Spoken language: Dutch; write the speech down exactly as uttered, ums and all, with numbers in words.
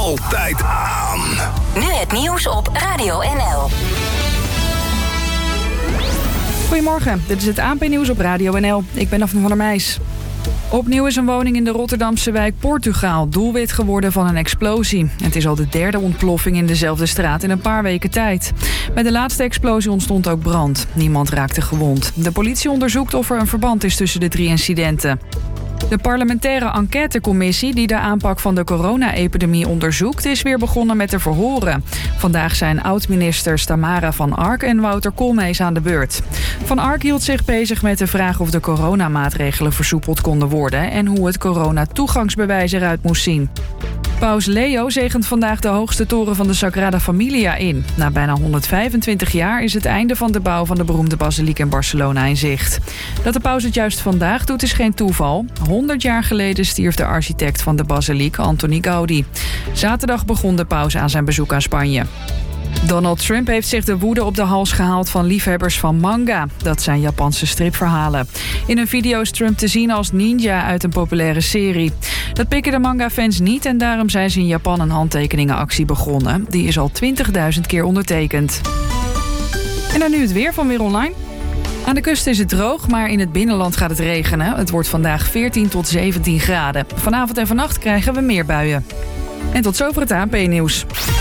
altijd aan. Nu het nieuws op Radio N L. Goedemorgen, dit is het A N P-nieuws op Radio N L. Ik ben Daphne van der Meijs. Opnieuw is een woning in de Rotterdamse wijk Portugaal doelwit geworden van een explosie. Het is al de derde ontploffing in dezelfde straat in een paar weken tijd. Bij de laatste explosie ontstond ook brand. Niemand raakte gewond. De politie onderzoekt of er een verband is tussen de drie incidenten. De parlementaire enquêtecommissie die de aanpak van de corona-epidemie onderzoekt, is weer begonnen met de verhoren. Vandaag zijn oud-ministers Tamara van Ark en Wouter Koolmees aan de beurt. Van Ark hield zich bezig met de vraag of de coronamaatregelen versoepeld konden worden en hoe het corona-toegangsbewijs eruit moest zien. Paus Leo zegent vandaag de hoogste toren van de Sagrada Familia in. Na bijna honderdvijfentwintig jaar is het einde van de bouw van de beroemde basiliek in Barcelona in zicht. Dat de paus het juist vandaag doet is geen toeval. honderd jaar geleden stierf de architect van de basiliek, Antoni Gaudi. Zaterdag begon de paus aan zijn bezoek aan Spanje. Donald Trump heeft zich de woede op de hals gehaald van liefhebbers van manga. Dat zijn Japanse stripverhalen. In een video is Trump te zien als ninja uit een populaire serie. Dat pikken de manga-fans niet en daarom zijn ze in Japan een handtekeningenactie begonnen. Die is al twintigduizend keer ondertekend. En dan nu het weer van Weer Online. Aan de kust is het droog, maar in het binnenland gaat het regenen. Het wordt vandaag veertien tot zeventien graden. Vanavond en vannacht krijgen we meer buien. En tot zover het A N P-nieuws.